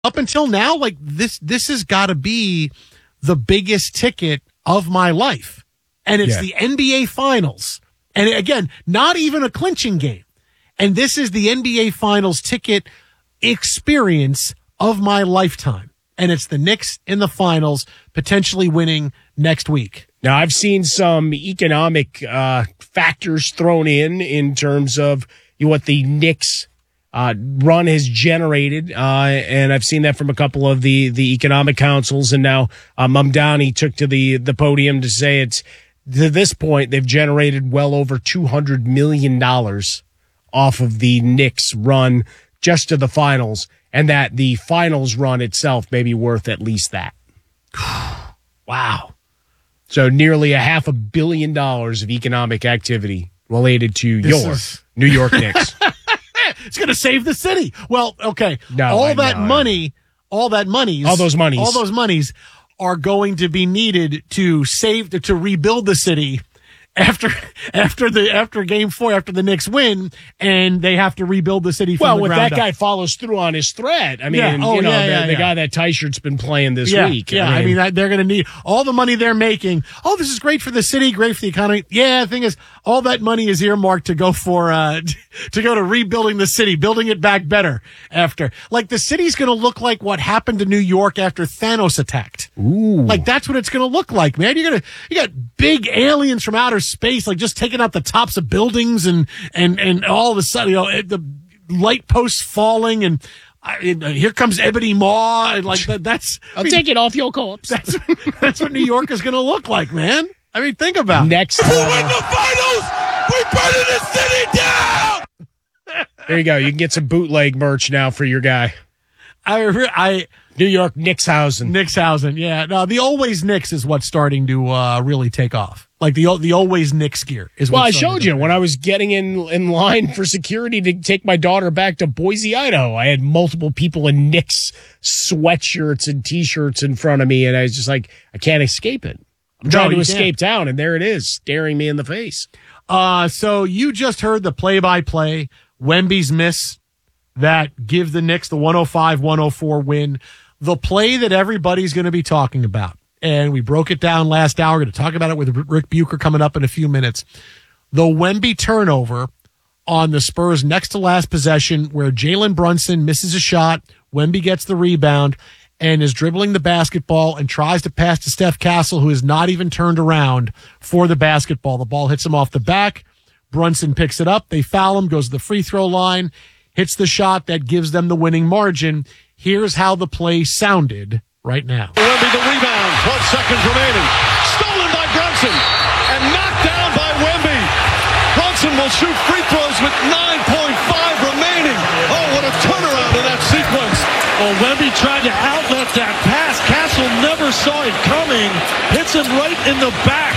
up until now, like this has got to be the biggest ticket of my life. And it's the NBA Finals. And again, not even a clinching game. And this is the NBA Finals ticket experience of my lifetime. And it's the Knicks in the finals, potentially winning next week. Now, I've seen some economic factors thrown in terms of what the Knicks run has generated, and I've seen that from a couple of the economic councils. And now Mamdani took to the podium to say it's, to this point, they've generated well over $200 million off of the Knicks run just to the finals, and that the finals run itself may be worth at least that. Wow. So nearly $500 million of economic activity related to your New York Knicks. It's going to save the city. Well, okay. All those monies are going to be needed to rebuild the city after game 4, after the Knicks win, and they have to rebuild the city from the ground up. Well, if that guy follows through on his threat, I mean, the guy that Teichert's been playing this week. Yeah, I mean they're going to need all the money they're making. Oh, this is great for the city, great for the economy. Yeah, the thing is, all that money is earmarked to go to rebuilding the city, building it back better after. Like, the city's going to look like what happened to New York after Thanos attacked. Ooh. Like, that's what it's going to look like, man. You got big aliens from outer space, like just taking out the tops of buildings and all of a sudden, the light posts falling and here comes Ebony Maw. And like that's. Take it off your corpse. That's what New York is going to look like, man. I mean, think about next. If we win the finals, we're burning the city down. There you go. You can get some bootleg merch now for your guy. New York Knickshausen. Yeah. No, the Always Knicks is what's starting to really take off. Like the Always Knicks gear is. Well, I showed you when I was getting in line for security to take my daughter back to Boise, Idaho. I had multiple people in Knicks sweatshirts and T-shirts in front of me, and I was just like, I can't escape it. I'm trying to escape town, and there it is, staring me in the face. So you just heard the play-by-play, Wemby's miss that give the Knicks the 105-104 win, the play that everybody's going to be talking about. And we broke it down last hour. We're going to talk about it with Rick Bucher coming up in a few minutes. The Wemby turnover on the Spurs' next to last possession where Jalen Brunson misses a shot, Wemby gets the rebound, and is dribbling the basketball and tries to pass to Steph Castle, who is not even turned around for the basketball. The ball hits him off the back. Brunson picks it up. They foul him, goes to the free throw line, hits the shot that gives them the winning margin. Here's how the play sounded right now. Wemby the rebound, 12 seconds remaining. Stolen by Brunson and knocked down by Wemby. Brunson will shoot free throws with 9.5 remaining. Oh, what a turnaround in that sequence. Well, Wemby tried to outlet that pass. Castle never saw it coming. Hits him right in the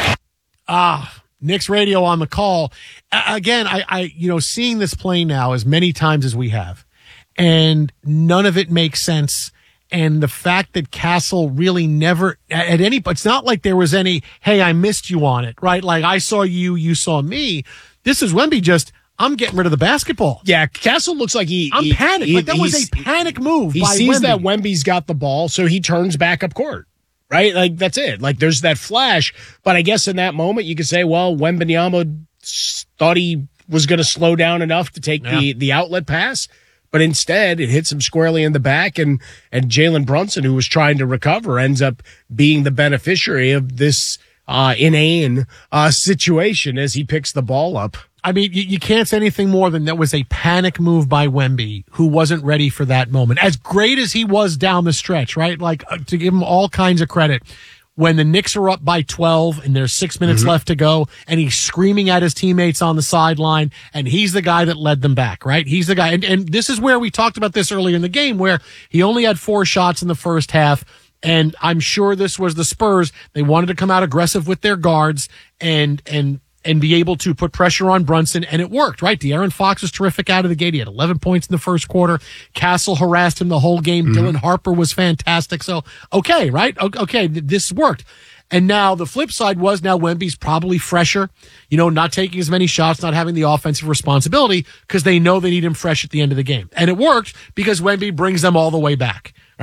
back. Knicks radio on the call. Again, I seeing this play now as many times as we have, and none of it makes sense. And the fact that Castle really never it's not like there was any, hey, I missed you on it, right? Like I saw you, you saw me. This is Wemby just, I'm getting rid of the basketball. Yeah, Castle looks like I'm panicked. Like that was a panic move. He sees that Wemby's got the ball, so he turns back up court. Right? Like, that's it. Like, there's that flash. But I guess in that moment, you could say, well, Wembanyama thought he was going to slow down enough to take the outlet pass. But instead, it hits him squarely in the back. And Jalen Brunson, who was trying to recover, ends up being the beneficiary of this inane situation as he picks the ball up. I mean, you can't say anything more than that was a panic move by Wemby, who wasn't ready for that moment. As great as he was down the stretch, right? Like, to give him all kinds of credit, when the Knicks are up by 12 and there's 6 minutes left to go, and he's screaming at his teammates on the sideline, and he's the guy that led them back, right? He's the guy. And this is where we talked about this earlier in the game, where he only had 4 shots in the first half. And I'm sure this was the Spurs. They wanted to come out aggressive with their guards and be able to put pressure on Brunson, and it worked, right? De'Aaron Fox was terrific out of the gate. He had 11 points in the first quarter. Castle harassed him the whole game. Dylan Harper was fantastic. So, okay, right? Okay, this worked. And now the flip side was now Wemby's probably fresher, not taking as many shots, not having the offensive responsibility because they know they need him fresh at the end of the game. And it worked because Wemby brings them all the way back.